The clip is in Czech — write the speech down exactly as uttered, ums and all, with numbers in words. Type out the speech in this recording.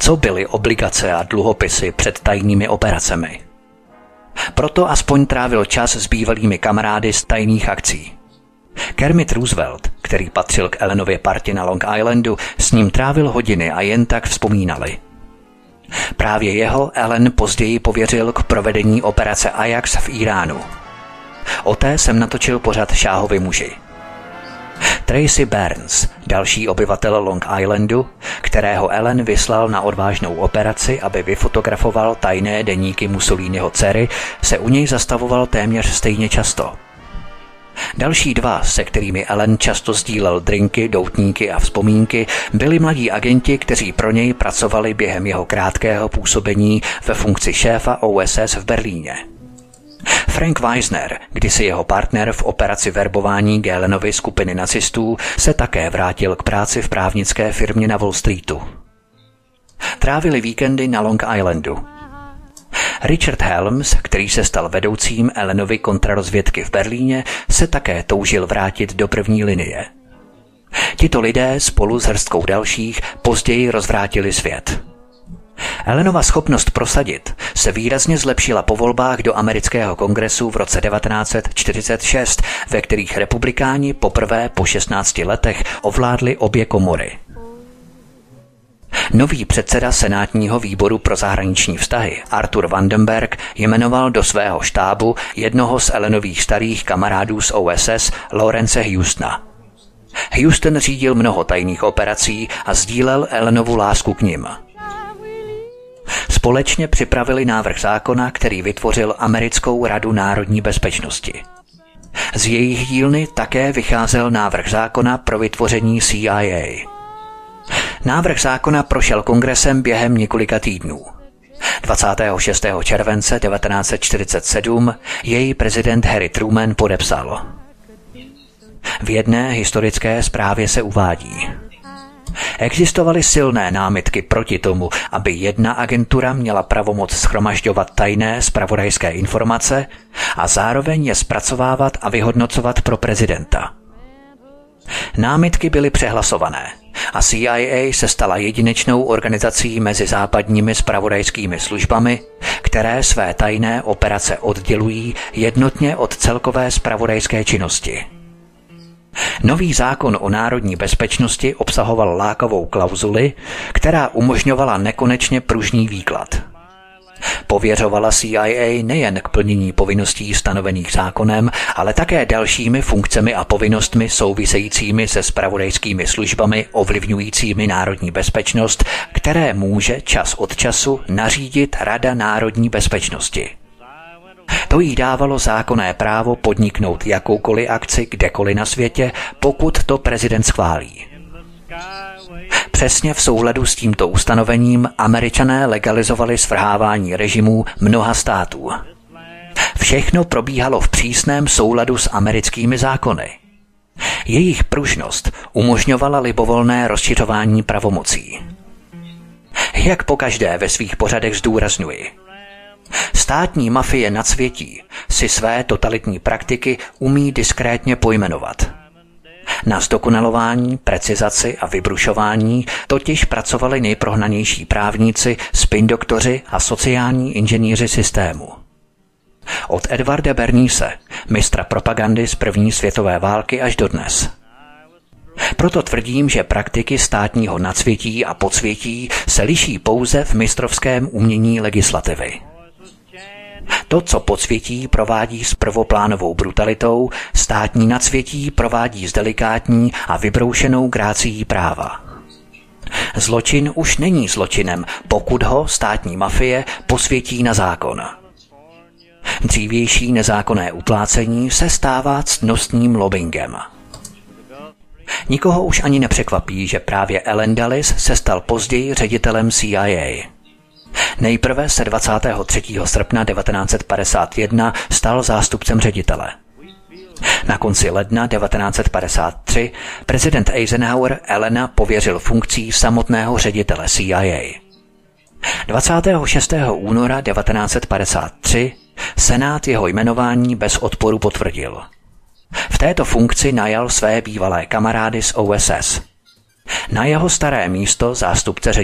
co byly obligace a dluhopisy před tajnými operacemi. Proto aspoň trávil čas s bývalými kamarády z tajných akcí. Kermit Roosevelt, který patřil k Allenově partě na Long Islandu, s ním trávil hodiny a jen tak vzpomínali. Právě jeho Allen později pověřil k provedení operace Ajax v Iránu. O té jsem natočil pořad Šáhovi muži. Tracy Burns, další obyvatel Long Islandu, kterého Allen vyslal na odvážnou operaci, aby vyfotografoval tajné deníky Mussoliniho dcery, se u něj zastavoval téměř stejně často. Další dva, se kterými Allen často sdílel drinky, doutníky a vzpomínky, byli mladí agenti, kteří pro něj pracovali během jeho krátkého působení ve funkci šéfa O S S v Berlíně. Frank Weisner, kdysi jeho partner v operaci verbování Gehlenovy skupiny nacistů, se také vrátil k práci v právnické firmě na Wall Streetu. Trávili víkendy na Long Islandu. Richard Helms, který se stal vedoucím Allenovy kontrarozvědky v Berlíně, se také toužil vrátit do první linie. Tito lidé spolu s hrstkou dalších později rozvrátili svět. Allenova schopnost prosadit se výrazně zlepšila po volbách do amerického kongresu v roce devatenáct set čtyřicet šest, ve kterých republikáni poprvé po šestnácti letech ovládli obě komory. Nový předseda senátního výboru pro zahraniční vztahy Arthur Vandenberg jmenoval do svého štábu jednoho z Allenových starých kamarádů z O S S, Lawrence Houstona. Houston řídil mnoho tajných operací a sdílel Allenovu lásku k nim. Společně připravili návrh zákona, který vytvořil Americkou radu národní bezpečnosti. Z jejich dílny také vycházel návrh zákona pro vytvoření C I A. Návrh zákona prošel kongresem během několika týdnů. dvacátého šestého července devatenáct set čtyřicet sedm jej prezident Harry Truman podepsal. V jedné historické zprávě se uvádí: existovaly silné námitky proti tomu, aby jedna agentura měla pravomoc shromažďovat tajné zpravodajské informace a zároveň je zpracovávat a vyhodnocovat pro prezidenta. Námitky byly přehlasované a C I A se stala jedinečnou organizací mezi západními zpravodajskými službami, které své tajné operace oddělují jednotně od celkové zpravodajské činnosti. Nový zákon o národní bezpečnosti obsahoval lákavou klauzuli, která umožňovala nekonečně pružný výklad. Pověřovala C I A nejen k plnění povinností stanovených zákonem, ale také dalšími funkcemi a povinnostmi souvisejícími se zpravodajskými službami ovlivňujícími národní bezpečnost, které může čas od času nařídit Rada národní bezpečnosti. To jí dávalo zákonné právo podniknout jakoukoliv akci kdekoliv na světě, pokud to prezident schválí. Přesně v souladu s tímto ustanovením Američané legalizovali svrhávání režimů mnoha států. Všechno probíhalo v přísném souladu s americkými zákony. Jejich pružnost umožňovala libovolné rozšiřování pravomocí. Jak pokaždé ve svých pořadech zdůrazňuji, státní mafie nad světí si své totalitní praktiky umí diskrétně pojmenovat. Na zdokonalování, precizaci a vybrušování totiž pracovali nejprohnanější právníci, spindoktoři a sociální inženýři systému. Od Edvarda Bernaise, mistra propagandy z první světové války, až dodnes. Proto tvrdím, že praktiky státního nadsvětí a podsvětí se liší pouze v mistrovském umění legislativy. To, co podsvětí provádí s prvoplánovou brutalitou, státní nadsvětí provádí s delikátní a vybroušenou grácií práva. Zločin už není zločinem, pokud ho státní mafie posvětí na zákon. Dřívější nezákonné uplácení se stává ctnostním lobbingem. Nikoho už ani nepřekvapí, že právě Allen Dulles se stal později ředitelem C I A. Nejprve se dvacátého třetího srpna devatenáct set padesát jedna stal zástupcem ředitele. Na konci ledna devatenáct set padesát tři prezident Eisenhower Allena pověřil funkcí samotného ředitele C I A. dvacátého šestého února devatenáct set padesát tři Senát jeho jmenování bez odporu potvrdil. V této funkci najal své bývalé kamarády z O S S. Na jeho staré místo zástupce